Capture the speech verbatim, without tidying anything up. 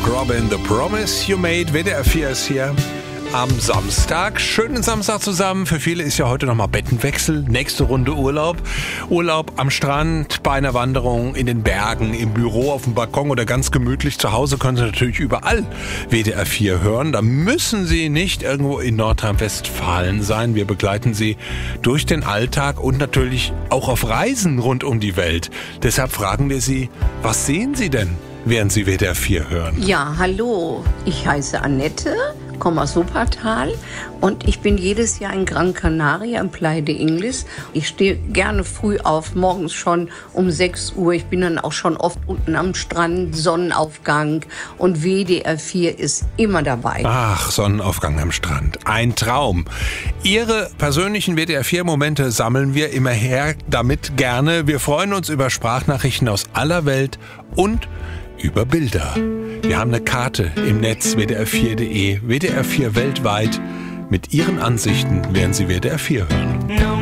Robin, The Promise You Made. W D R vier ist hier am Samstag. Schönen Samstag zusammen. Für viele ist ja heute nochmal Bettenwechsel. Nächste Runde Urlaub. Urlaub am Strand, bei einer Wanderung, in den Bergen, im Büro, auf dem Balkon oder ganz gemütlich zu Hause können Sie natürlich überall W D R vier hören. Da müssen Sie nicht irgendwo in Nordrhein-Westfalen sein. Wir begleiten Sie durch den Alltag und natürlich auch auf Reisen rund um die Welt. Deshalb fragen wir Sie, was sehen Sie denn, während Sie W D R vier hören? Ja, hallo, ich heiße Annette, komme aus Wuppertal und ich bin jedes Jahr in Gran Canaria im Playa de Ingles. Ich stehe gerne früh auf, morgens schon um sechs Uhr. Ich bin dann auch schon oft unten am Strand, Sonnenaufgang und W D R vier ist immer dabei. Ach, Sonnenaufgang am Strand, ein Traum. Ihre persönlichen W D R vier Momente sammeln wir immer her damit gerne. Wir freuen uns über Sprachnachrichten aus aller Welt und über Bilder. Wir haben eine Karte im Netz w d r vier punkt de, W D R vier weltweit. Mit Ihren Ansichten werden Sie W D R vier hören.